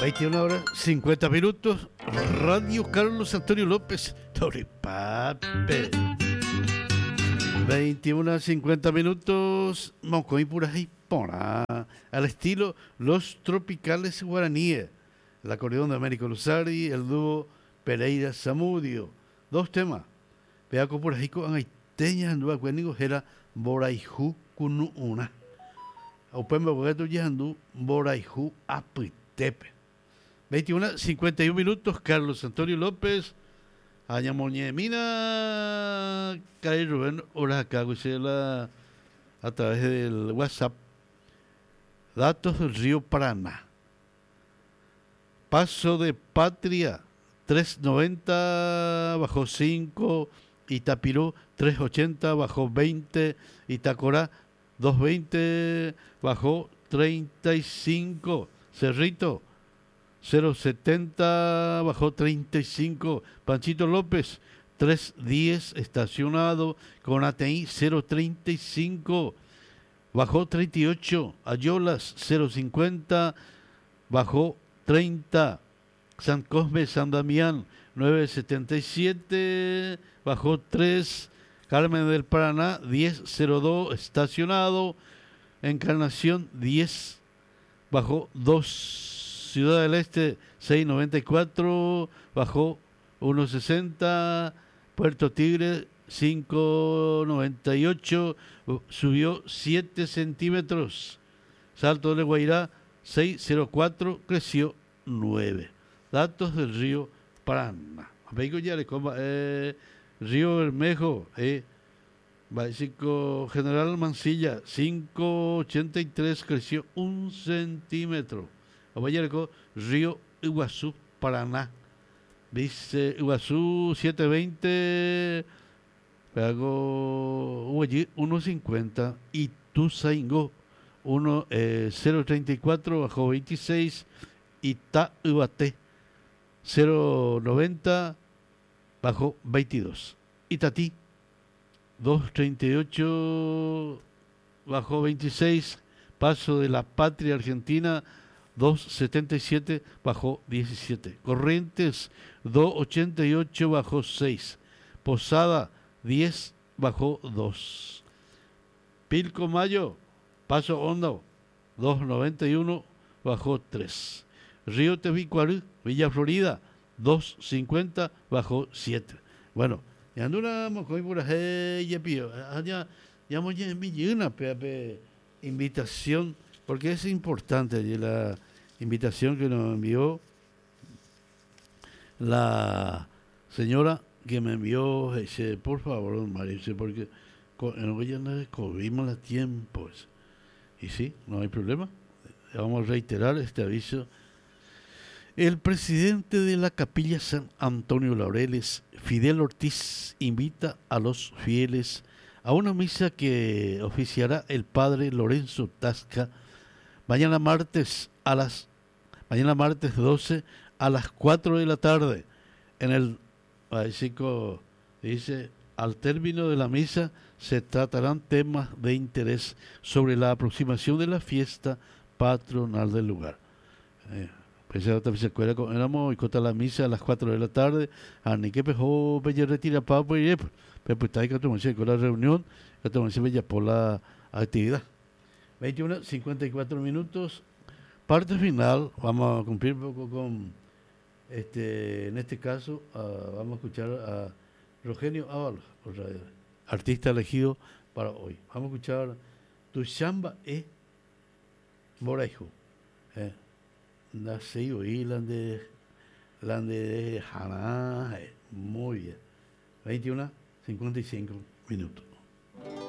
21 horas 50 minutos. Radio Carlos Antonio López, Toripape. 21:50 minutos. Moncoí pura hipona. Al estilo Los Tropicales Guaraníes. El acordeón de Américo Luzari, el dúo Pereira Zamudio. Dos temas. Peaco por Jico Angaiteña, Nueva Cuénigo, Jera Boraiju Kunu Una. Upembe Bogueto Yandu, Boraiju Apitepe. 21:51 minutos. Carlos Antonio López. Añamoñe Mina. Cari Rubén Oraca, Guisela, a través del WhatsApp. Datos del río Paraná. Paso de Patria, 3.90 bajo 5. Itapirú, 3.80 bajo 20. Itacorá, 2.20 bajo 35. Cerrito, 0.70 bajo 35. Panchito López, 3.10 estacionado con ATI 0.35 bajo 38. Ayolas, 0.50 bajo 30. San Cosme, San Damián, 9.77 bajo 3. Carmen del Paraná, 10.02 estacionado. Encarnación, 10 bajo 2. Ciudad del Este, 6.94 bajo 1.60. Puerto Tigre, 5.98, subió 7 centímetros. Salto de Guairá, 6.04, creció 9. Datos del río Paraná. Río Bermejo, básico General Mansilla, 5.83, creció 1 centímetro. Río Iguazú, Paraná. Dice Iguazú, 7.20, Pago 1.50. Ituzaingó, 0.34 bajo 26. Itaibaté, 0.90 bajo 22. Itatí, 2.38 bajo 26. Paso de la Patria Argentina, 2.77 bajo 17. Corrientes, 2.88 bajo 6. Posada, 10 bajo 2. Pilcomayo, Paso Hondo, 2.91 bajo 3. Río Tevicuarú, Villa Florida, 2.50 bajo 7. Bueno, ya andamos con por ahí, ya pío, ya una invitación, porque es importante la invitación que nos envió la señora que me envió, dice, por favor, don Mario, dice, porque ya no descubrimos a tiempo. Y sí, no hay problema. Vamos a reiterar este aviso. El presidente de la Capilla San Antonio Laureles, Fidel Ortiz, invita a los fieles a una misa que oficiará el padre Lorenzo Tasca mañana martes 12 a las 4 de la tarde. En el básico dice, al término de la misa se tratarán temas de interés sobre la aproximación de la fiesta patronal del lugar. Éramos y contra la misa a las 4 de la tarde. Ni que pejo, pelle retira papo y pues está ahí que con la reunión, que por la actividad. 21:54 minutos. Parte final, vamos a cumplir un poco con, en este caso, vamos a escuchar a Rogelio Ábalos, artista elegido para hoy. Vamos a escuchar Tu Chamba e Boraijo. Nací oí lande Haná, muy bien. 21:55 minutos.